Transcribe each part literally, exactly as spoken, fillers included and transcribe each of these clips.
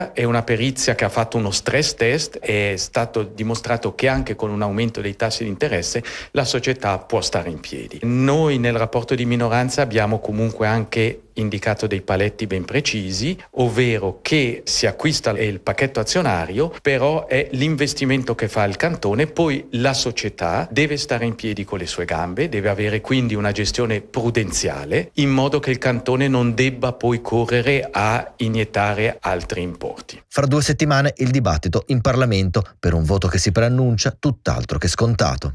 È una perizia che ha fatto uno stress test e è stato dimostrato che anche con un aumento dei tassi di interesse la società può stare in piedi. Noi nel rapporto di minoranza abbiamo comunque anche indicato dei paletti ben precisi, ovvero che si acquista il pacchetto azionario, però è l'investimento che fa il cantone, poi la società deve stare in piedi con le sue gambe, deve avere quindi una gestione prudenziale, in modo che il cantone non debba poi correre a iniettare altri importi. Fra due settimane il dibattito in Parlamento per un voto che si preannuncia tutt'altro che scontato.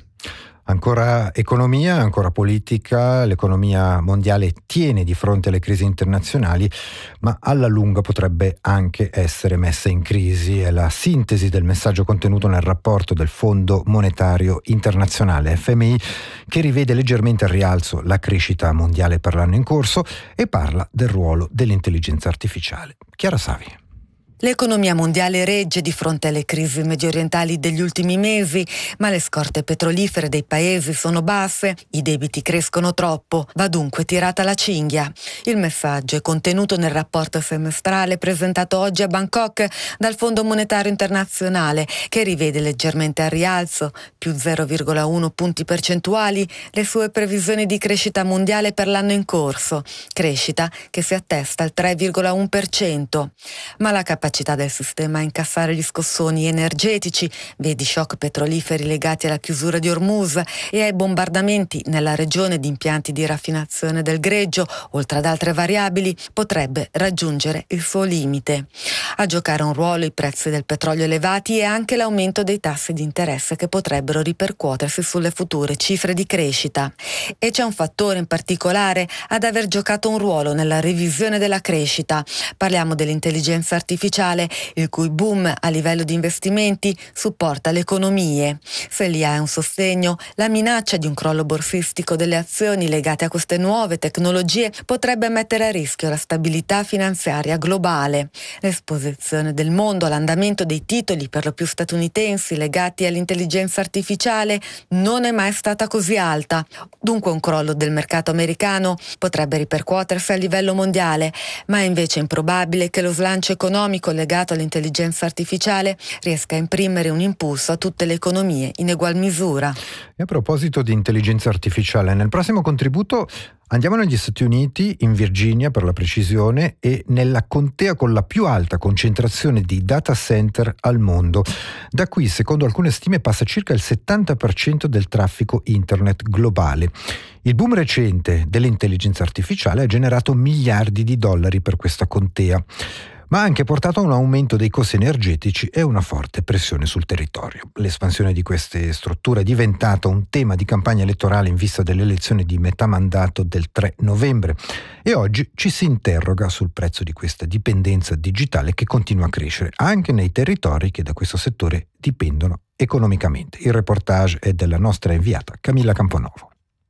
Ancora economia, ancora politica, l'economia mondiale tiene di fronte alle crisi internazionali, ma alla lunga potrebbe anche essere messa in crisi. È la sintesi del messaggio contenuto nel rapporto del Fondo Monetario Internazionale F M I, che rivede leggermente al rialzo la crescita mondiale per l'anno in corso e parla del ruolo dell'intelligenza artificiale. Chiara Savi. L'economia mondiale regge di fronte alle crisi mediorientali degli ultimi mesi, ma le scorte petrolifere dei paesi sono basse, i debiti crescono troppo, va dunque tirata la cinghia. Il messaggio è contenuto nel rapporto semestrale presentato oggi a Bangkok dal Fondo Monetario Internazionale, che rivede leggermente al rialzo, più zero virgola uno punti percentuali, le sue previsioni di crescita mondiale per l'anno in corso, crescita che si attesta al tre virgola uno per cento. Ma la capacità capacità del sistema a incassare gli scossoni energetici, vedi shock petroliferi legati alla chiusura di Hormuz e ai bombardamenti nella regione di impianti di raffinazione del greggio, oltre ad altre variabili, potrebbe raggiungere il suo limite. A giocare un ruolo i prezzi del petrolio elevati e anche l'aumento dei tassi di interesse che potrebbero ripercuotersi sulle future cifre di crescita. E c'è un fattore in particolare ad aver giocato un ruolo nella revisione della crescita. Parliamo dell'intelligenza artificiale, il cui boom a livello di investimenti supporta le economie. Se l'I A è un sostegno, la minaccia di un crollo borsistico delle azioni legate a queste nuove tecnologie potrebbe mettere a rischio la stabilità finanziaria globale. L'esposizione del mondo all'andamento dei titoli per lo più statunitensi legati all'intelligenza artificiale non è mai stata così alta. Dunque un crollo del mercato americano potrebbe ripercuotersi a livello mondiale, ma è invece improbabile che lo slancio economico legato all'intelligenza artificiale riesca a imprimere un impulso a tutte le economie in egual misura. E a proposito di intelligenza artificiale, nel prossimo contributo andiamo negli Stati Uniti, in Virginia per la precisione, e nella contea con la più alta concentrazione di data center al mondo. Da qui, secondo alcune stime, passa circa il settanta per cento del traffico internet globale. Il boom recente dell'intelligenza artificiale ha generato miliardi di dollari per questa contea, ma ha anche portato a un aumento dei costi energetici e una forte pressione sul territorio. L'espansione di queste strutture è diventata un tema di campagna elettorale in vista delle elezioni di metà mandato del tre novembre e oggi ci si interroga sul prezzo di questa dipendenza digitale che continua a crescere anche nei territori che da questo settore dipendono economicamente. Il reportage è della nostra inviata Camilla Camponovo.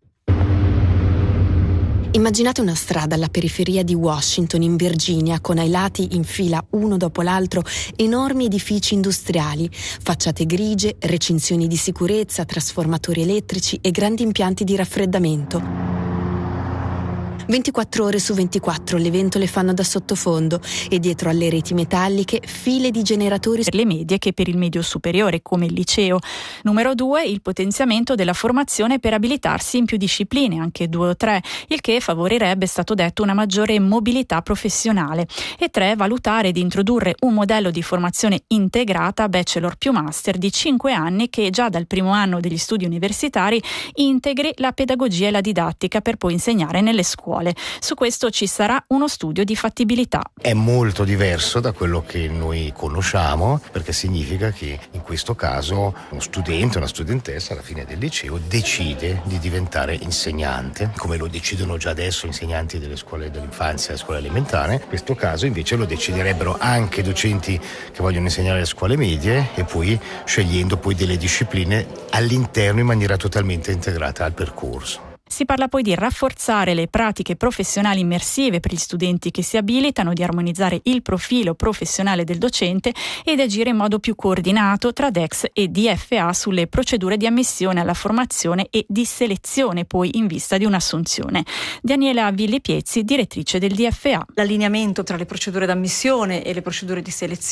Immaginate una strada alla periferia di Washington, in Virginia, con ai lati in fila uno dopo l'altro enormi edifici industriali, facciate grigie, recinzioni di sicurezza, trasformatori elettrici e grandi impianti di raffreddamento. ventiquattro ore su ventiquattro le ventole fanno da sottofondo e dietro alle reti metalliche file di generatori per le medie che per il medio superiore, come il liceo. Numero due, il potenziamento della formazione per abilitarsi in più discipline, anche due o tre, il che favorirebbe, è stato detto, una maggiore mobilità professionale. E tre, valutare di introdurre un modello di formazione integrata, bachelor più master, di cinque anni che già dal primo anno degli studi universitari integri la pedagogia e la didattica per poi insegnare nelle scuole. Su questo ci sarà uno studio di fattibilità. È molto diverso da quello che noi conosciamo, perché significa che in questo caso uno studente, una studentessa alla fine del liceo decide di diventare insegnante, come lo decidono già adesso insegnanti delle scuole dell'infanzia e scuole elementari. In questo caso invece lo deciderebbero anche docenti che vogliono insegnare alle scuole medie e poi scegliendo poi delle discipline all'interno in maniera totalmente integrata al percorso. Si parla poi di rafforzare le pratiche professionali immersive per gli studenti che si abilitano, di armonizzare il profilo professionale del docente e di agire in modo più coordinato tra D E X e D F A sulle procedure di ammissione alla formazione e di selezione poi in vista di un'assunzione. Daniela Villipiezzi, direttrice del D F A. L'allineamento tra le procedure d'ammissione e le procedure di selezione